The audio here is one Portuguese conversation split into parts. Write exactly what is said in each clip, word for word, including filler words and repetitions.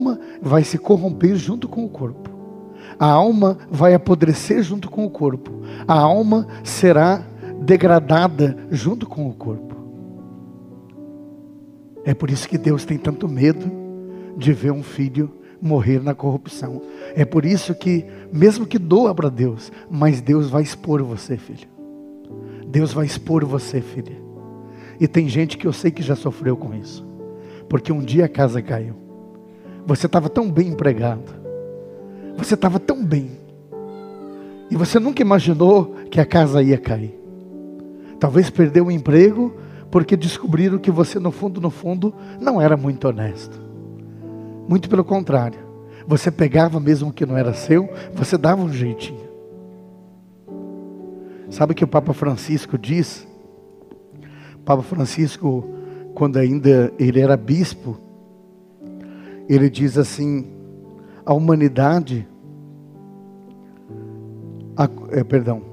alma vai se corromper junto com o corpo. A alma vai apodrecer junto com o corpo. A alma será degradada junto com o corpo. É por isso que Deus tem tanto medo de ver um filho morrer na corrupção. É por isso que, mesmo que doa para Deus, mas Deus vai expor você, filho. Deus vai expor você, filha. E tem gente que eu sei que já sofreu com isso. Porque um dia a casa caiu. Você estava tão bem empregado. Você estava tão bem. E você nunca imaginou que a casa ia cair. Talvez perdeu o emprego porque descobriram que você no fundo, no fundo, não era muito honesto. Muito pelo contrário. Você pegava mesmo o que não era seu, você dava um jeitinho. Sabe o que o Papa Francisco diz? O Papa Francisco, quando ainda ele era bispo, ele diz assim: a humanidade, a, é, perdão,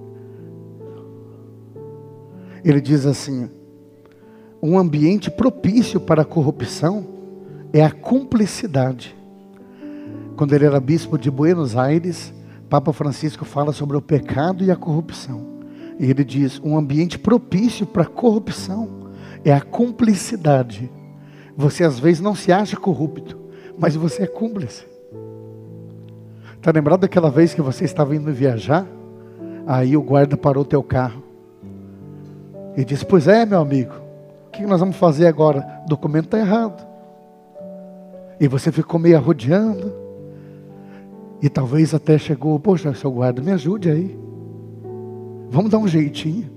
ele diz assim: um ambiente propício para a corrupção é a cumplicidade. Quando ele era bispo de Buenos Aires, Papa Francisco fala sobre o pecado e a corrupção. E ele diz: um ambiente propício para a corrupção é a cumplicidade. Você às vezes não se acha corrupto, mas você é cúmplice. Está lembrado daquela vez que você estava indo viajar? Aí o guarda parou o teu carro e disse: pois é, meu amigo, o que nós vamos fazer agora? O documento está errado. E você ficou meio arrodeando. E talvez até chegou: poxa, seu guarda, me ajude aí. Vamos dar um jeitinho.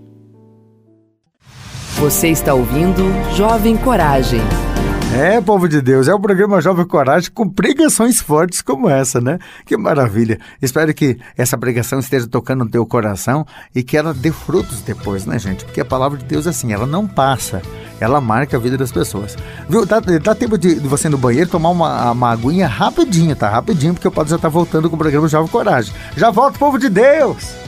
Você está ouvindo Jovem Coragem. É, povo de Deus, é o programa Jovem Coragem com pregações fortes como essa, né? Que maravilha. Espero que essa pregação esteja tocando no teu coração e que ela dê frutos depois, né, gente? Porque a palavra de Deus é assim, ela não passa, ela marca a vida das pessoas. Viu? Dá, dá tempo de, de você ir no banheiro tomar uma, uma aguinha rapidinho, tá? Rapidinho, porque o Padre já tá voltando com o programa Jovem Coragem. Já volto, povo de Deus!